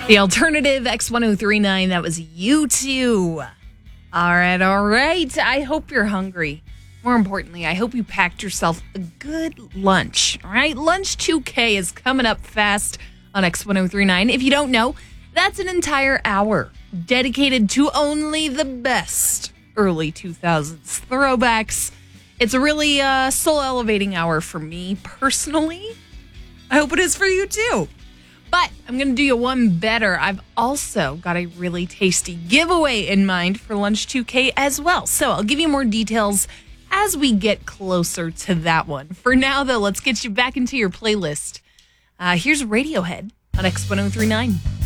The alternative X1039, that was U2. All right. I hope you're hungry. More importantly, I hope you packed yourself a good lunch. All right, Lunch 2K is coming up fast on X1039. If you don't know, that's an entire hour dedicated to only the best early 2000s throwbacks. It's a really soul-elevating hour for me personally. I hope it is for you too. But I'm going to do you one better. I've also got a really tasty giveaway in mind for Lunch 2K as well. So I'll give you more details as we get closer to that one. For now, though, let's get you back into your playlist. Here's Radiohead on X1039.